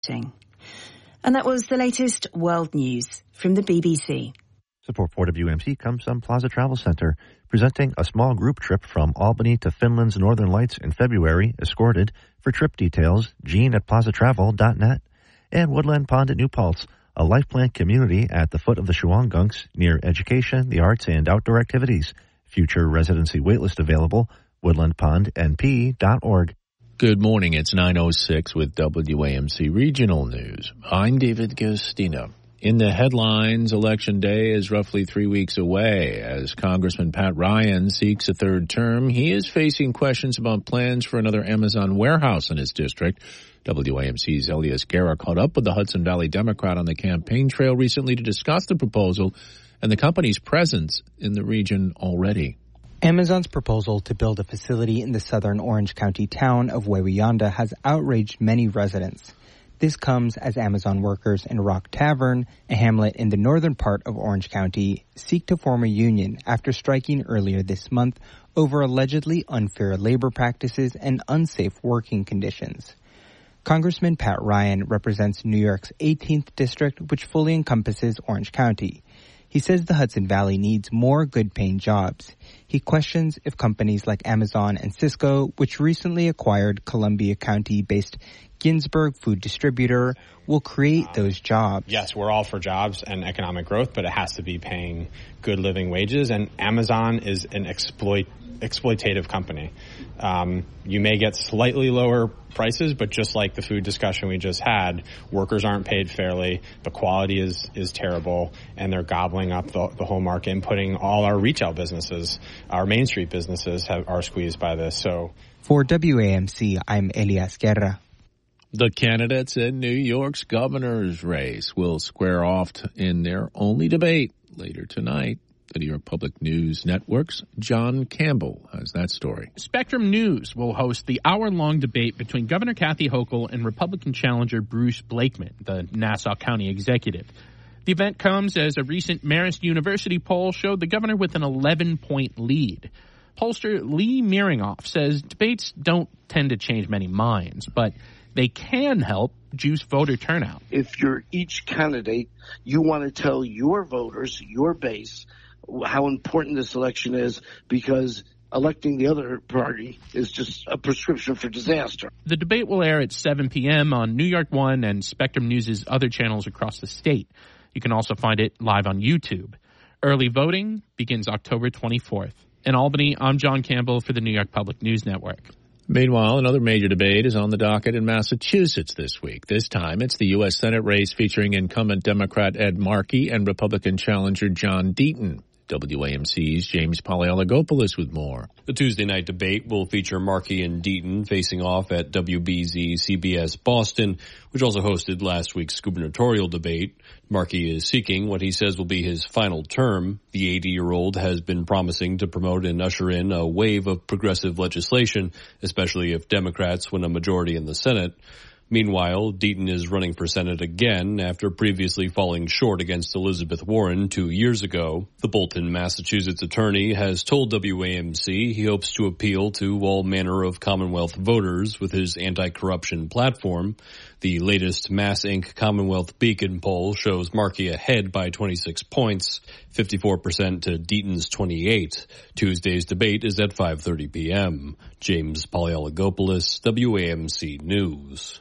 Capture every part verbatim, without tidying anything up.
And that was the latest world news from the B B C. Support for W M C comes from Plaza Travel Center, presenting a small group trip from Albany to Finland's Northern Lights in February, escorted. For trip details, Gene at plaza travel dot net. And Woodland Pond at New Paltz, a life plant community at the foot of the Shawanggunks, near education, the arts, and outdoor activities. Future residency waitlist available, woodland pond n p dot org. Good morning. It's nine oh six with W A M C Regional News. I'm David Gustina. In the headlines, Election Day is roughly three weeks away. As Congressman Pat Ryan seeks a third term, he is facing questions about plans for another Amazon warehouse in his district. W A M C's Elias Guerra caught up with the Hudson Valley Democrat on the campaign trail recently to discuss the proposal and the company's presence in the region already. Amazon's proposal to build a facility in the southern Orange County town of Wawayanda has outraged many residents. This comes as Amazon workers in Rock Tavern, a hamlet in the northern part of Orange County, seek to form a union after striking earlier this month over allegedly unfair labor practices and unsafe working conditions. Congressman Pat Ryan represents New York's eighteenth district, which fully encompasses Orange County. He says the Hudson Valley needs more good-paying jobs. He questions if companies like Amazon and Cisco, which recently acquired Columbia County-based Ginsberg Food Distributor, will create those jobs. Yes, we're all for jobs and economic growth, but it has to be paying good living wages. And Amazon is an exploit exploitative company. Um, you may get slightly lower prices, but just like the food discussion we just had, workers aren't paid fairly, the quality is is terrible, and they're gobbling up the, the whole market and putting all our retail businesses, our Main Street businesses, have, are squeezed by this. So, for W A M C, I'm Elias Guerra. The candidates in New York's governor's race will square off in their only debate later tonight. The New York Public News Network's John Campbell has that story. Spectrum News will host the hour-long debate between Governor Kathy Hochul and Republican challenger Bruce Blakeman, the Nassau County executive. The event comes as a recent Marist University poll showed the governor with an eleven-point lead. Pollster Lee Miringoff says debates don't tend to change many minds, but they can help juice voter turnout. If you're each candidate, you want to tell your voters, your base, how important this election is, because electing the other party is just a prescription for disaster. The debate will air at seven p.m. on New York One and Spectrum News' other channels across the state. You can also find it live on YouTube. Early voting begins October twenty-fourth. In Albany, I'm John Campbell for the New York Public News Network. Meanwhile, another major debate is on the docket in Massachusetts this week. This time, it's the U S Senate race featuring incumbent Democrat Ed Markey and Republican challenger John Deaton. W A M C's James Polyalagopoulos with more. The Tuesday night debate will feature Markey and Deaton facing off at W B Z C B S Boston, which also hosted last week's gubernatorial debate. Markey is seeking what he says will be his final term. The eighty-year-old has been promising to promote and usher in a wave of progressive legislation, especially if Democrats win a majority in the Senate. Meanwhile, Deaton is running for Senate again after previously falling short against Elizabeth Warren two years ago. The Bolton, Massachusetts attorney has told W A M C he hopes to appeal to all manner of Commonwealth voters with his anti-corruption platform. The latest Mass Incorporated Commonwealth Beacon poll shows Markey ahead by twenty-six points, fifty-four percent to Deaton's twenty-eight. Tuesday's debate is at five thirty p.m. James Polyalagopoulos, W A M C News.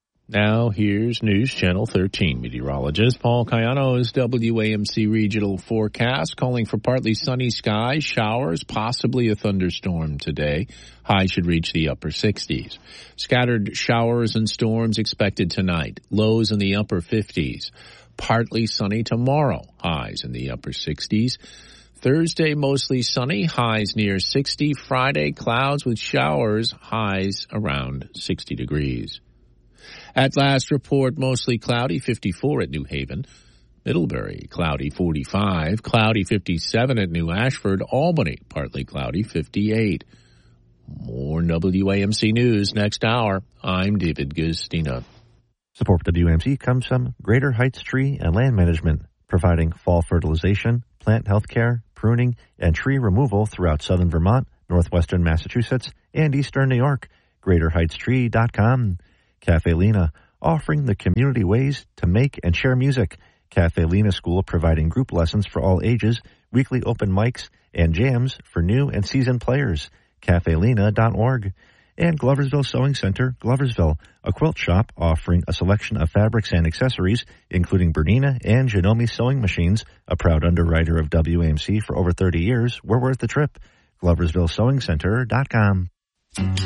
Now, here's News Channel thirteen meteorologist Paul Cayano's W A M C regional forecast, calling for partly sunny skies, showers, possibly a thunderstorm today. Highs should reach the upper sixties. Scattered showers and storms expected tonight. Lows in the upper fifties. Partly sunny tomorrow. Highs in the upper sixties. Thursday, mostly sunny. Highs near sixty. Friday, clouds with showers. Highs around sixty degrees. At last report, mostly cloudy, fifty-four at New Haven. Middlebury, cloudy, forty-five. Cloudy, fifty-seven at New Ashford. Albany, partly cloudy, fifty-eight. More W A M C News next hour. I'm David Gustina. Support for W A M C comes from Greater Heights Tree and Land Management, providing fall fertilization, plant health care, pruning, and tree removal throughout southern Vermont, northwestern Massachusetts, and eastern New York. greater heights tree dot com. Cafe Lena, offering the community ways to make and share music. Cafe Lena School providing group lessons for all ages, weekly open mics, and jams for new and seasoned players. cafe lena dot org. And Gloversville Sewing Center, Gloversville, a quilt shop offering a selection of fabrics and accessories, including Bernina and Janome sewing machines. A proud underwriter of W A M C for over thirty years. We're worth the trip. gloversville sewing center dot com.